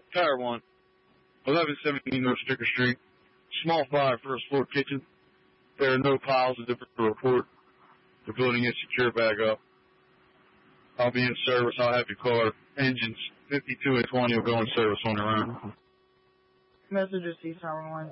Tire 1, 1117 North Sticker Street. Small fire, first floor kitchen. There are no piles of different to report. The building is secure, back up. I'll be in service. I'll have your car. Engines 52 and 20 will go in service on their own. Message is C-Tower 1.